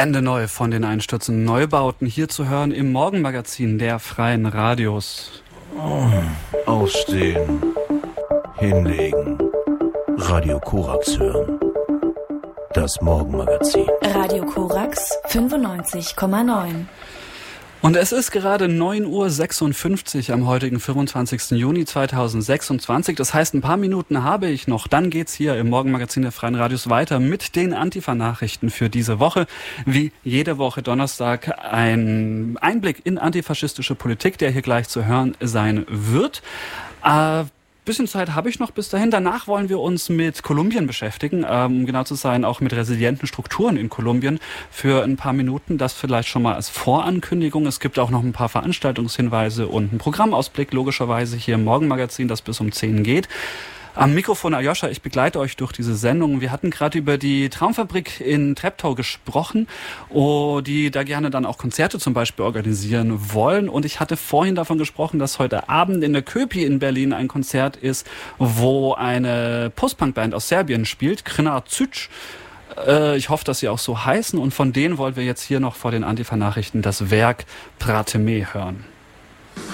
Ende neu von den einstürzenden Neubauten hier zu hören im Morgenmagazin der Freien Radios. Aufstehen, hinlegen, Radio Korax hören. Das Morgenmagazin. Radio Korax 95,9. Und es ist gerade 9:56 Uhr am heutigen 25. Juni 2026. Das heißt, ein paar Minuten habe ich noch. Dann geht's hier im Morgenmagazin der Freien Radios weiter mit den Antifa-Nachrichten für diese Woche. Wie jede Woche Donnerstag ein Einblick in antifaschistische Politik, der hier gleich zu hören sein wird. Bisschen Zeit habe ich noch bis dahin. Danach wollen wir uns mit Kolumbien beschäftigen, um genau zu sein, auch mit resilienten Strukturen in Kolumbien für ein paar Minuten. Das vielleicht schon mal als Vorankündigung. Es gibt auch noch ein paar Veranstaltungshinweise und einen Programmausblick, logischerweise hier im Morgenmagazin, das bis um 10 geht. Am Mikrofon Aljoscha, ich begleite euch durch diese Sendung. Wir hatten gerade über die Traumfabrik in Treptow gesprochen, die da gerne dann auch Konzerte zum Beispiel organisieren wollen. Und ich hatte vorhin davon gesprochen, dass heute Abend in der Köpi in Berlin ein Konzert ist, wo eine Post-Punk-Band aus Serbien spielt, Krna Cüc. Ich hoffe, dass sie auch so heißen. Und von denen wollen wir jetzt hier noch vor den Antifa-Nachrichten das Werk Prate Me hören.